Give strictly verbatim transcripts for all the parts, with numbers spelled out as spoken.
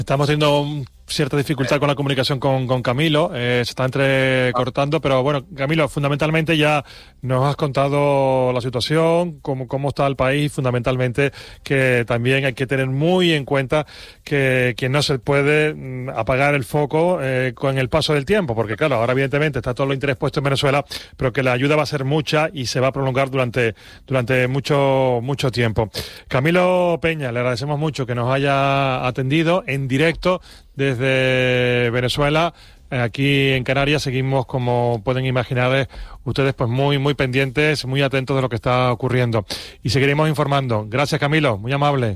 Estamos teniendo un cierta dificultad con la comunicación con, con Camilo, eh, se está entrecortando, pero bueno, Camilo, fundamentalmente ya nos has contado la situación, cómo, cómo está el país, fundamentalmente que también hay que tener muy en cuenta que, que no se puede apagar el foco eh, con el paso del tiempo, porque claro, ahora evidentemente está todo el interés puesto en Venezuela, pero que la ayuda va a ser mucha y se va a prolongar durante, durante mucho, mucho tiempo. Camilo Peña, le agradecemos mucho que nos haya atendido en directo desde Venezuela. Aquí en Canarias seguimos, como pueden imaginar ustedes, pues muy muy pendientes, muy atentos de lo que está ocurriendo y seguiremos informando. Gracias, Camilo, muy amable.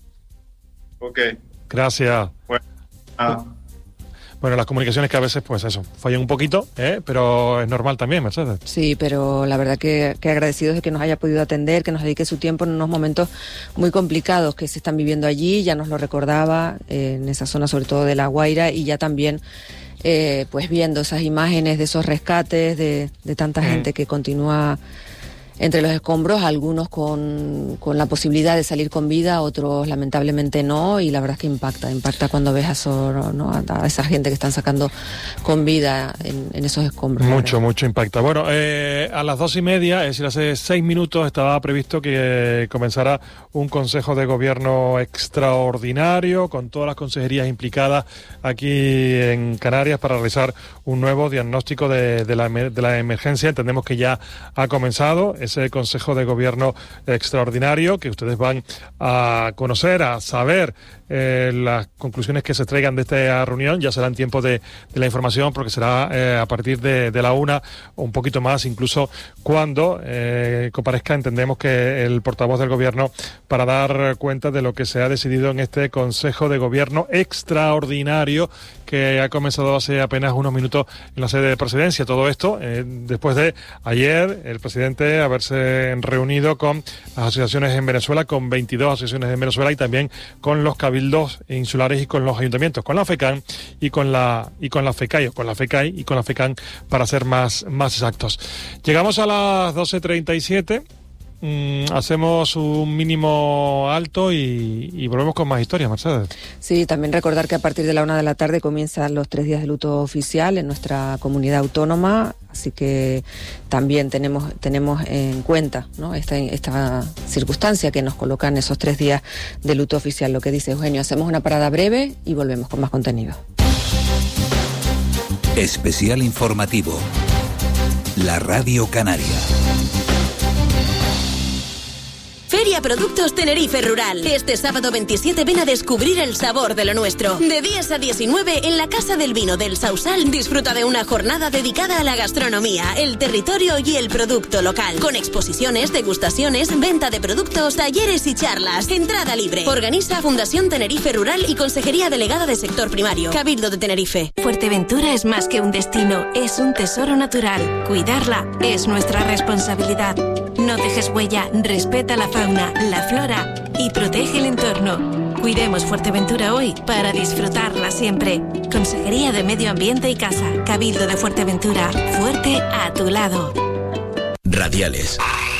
Ok. Gracias. Bueno, ah. Bueno, las comunicaciones que a veces, pues eso, fallan un poquito, ¿eh? Pero es normal también, Mercedes. Sí, pero la verdad que, que agradecidos de que nos haya podido atender, que nos dedique su tiempo en unos momentos muy complicados que se están viviendo allí, ya nos lo recordaba, eh, en esa zona sobre todo de La Guaira, y ya también eh, pues viendo esas imágenes de esos rescates, de, de tanta mm. gente que continúa entre los escombros, algunos con, con la posibilidad de salir con vida, otros lamentablemente no, y la verdad es que impacta, impacta cuando ves a, eso, ¿no? a esa gente que están sacando con vida en, en esos escombros. Mucho, mucho impacta. Bueno, eh, a las dos y media, es decir, hace seis minutos estaba previsto que eh, comenzara un Consejo de Gobierno extraordinario con todas las consejerías implicadas aquí en Canarias para realizar un nuevo diagnóstico de, de, la, de la emergencia. Entendemos que ya ha comenzado ese Consejo de Gobierno extraordinario, que ustedes van a conocer, a saber eh, las conclusiones que se traigan de esta reunión. Ya será en tiempo de, de la información, porque será eh, a partir de, de la una o un poquito más, incluso cuando eh, comparezca, entendemos que el portavoz del Gobierno, para dar cuenta de lo que se ha decidido en este Consejo de Gobierno extraordinario que ha comenzado hace apenas unos minutos en la sede de Presidencia. Todo esto eh, después de ayer el presidente haberse reunido con las asociaciones en Venezuela, con veintidós asociaciones en Venezuela, y también con los cabildos insulares y con los ayuntamientos, con la FECAN y con la y con la FECAI, o con la FECAI y con la FECAN, para ser más, más exactos. Llegamos a las doce treinta y siete. Mm, hacemos un mínimo alto y, y volvemos con más historias, Mercedes. Sí, también recordar que a partir de la una de la tarde comienzan los tres días de luto oficial en nuestra comunidad autónoma, así que también tenemos tenemos en cuenta, ¿no? esta, esta circunstancia que nos colocan esos tres días de luto oficial. Lo que dice Eugenio, hacemos una parada breve y volvemos con más contenido. Especial informativo. La Radio Canaria. Feria Productos Tenerife Rural. Este sábado veintisiete ven a descubrir el sabor de lo nuestro. De diez a diecinueve en la Casa del Vino del Sausal disfruta de una jornada dedicada a la gastronomía, el territorio y el producto local. Con exposiciones, degustaciones, venta de productos, talleres y charlas. Entrada libre. Organiza Fundación Tenerife Rural y Consejería Delegada de Sector Primario. Cabildo de Tenerife. Fuerteventura es más que un destino, es un tesoro natural. Cuidarla es nuestra responsabilidad. No dejes huella, respeta la fauna, la flora y protege el entorno. Cuidemos Fuerteventura hoy para disfrutarla siempre. Consejería de Medio Ambiente y Casa, Cabildo de Fuerteventura, fuerte a tu lado. Radiales.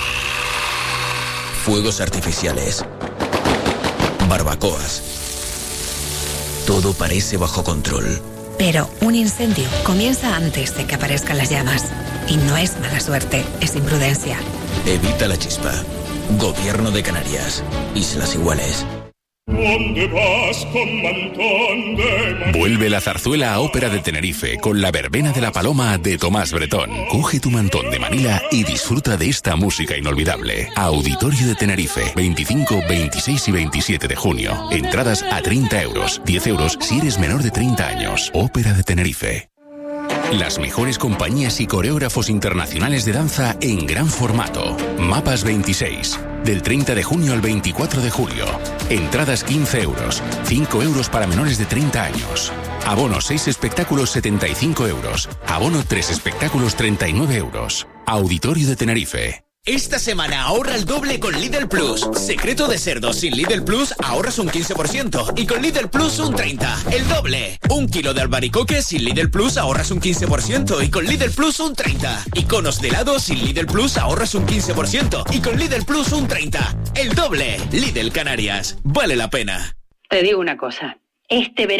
Fuegos artificiales. Barbacoas. Todo parece bajo control. Pero un incendio comienza antes de que aparezcan las llamas. Y no es mala suerte, es imprudencia. Evita la chispa. Gobierno de Canarias. Islas Iguales. ¿Dónde vas con mantón de... Vuelve la zarzuela a Ópera de Tenerife con la verbena de la Paloma de Tomás Bretón. Coge tu mantón de Manila y disfruta de esta música inolvidable. Auditorio de Tenerife, veinticinco, veintiséis y veintisiete de junio. Entradas a treinta euros, diez euros si eres menor de treinta años. Ópera de Tenerife. Las mejores compañías y coreógrafos internacionales de danza en gran formato. Mapas veintiséis. Del treinta de junio al veinticuatro de julio. Entradas quince euros. cinco euros para menores de treinta años. Abono seis espectáculos setenta y cinco euros. Abono tres espectáculos treinta y nueve euros. Auditorio de Tenerife. Esta semana ahorra el doble con Lidl Plus. Secreto de cerdo sin Lidl Plus ahorras un quince por ciento y con Lidl Plus un treinta por ciento. El doble. Un kilo de albaricoque sin Lidl Plus ahorras un quince por ciento y con Lidl Plus un treinta por ciento. Iconos de helado sin Lidl Plus ahorras un quince por ciento y con Lidl Plus un treinta por ciento. El doble. Lidl Canarias. Vale la pena. Te digo una cosa. Este verano